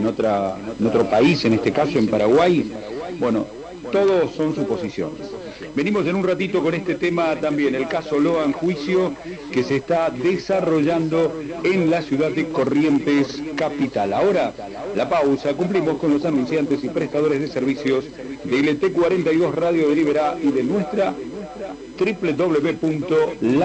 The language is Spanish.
en otro país, en este caso en Paraguay. Bueno, todos son suposiciones. Venimos en un ratito con este tema también, el caso Loa en juicio, que se está desarrollando en la ciudad de Corrientes capital. Ahora, la pausa, cumplimos con los anunciantes y prestadores de servicios de LT42 Radio de Liberá y de nuestra www.la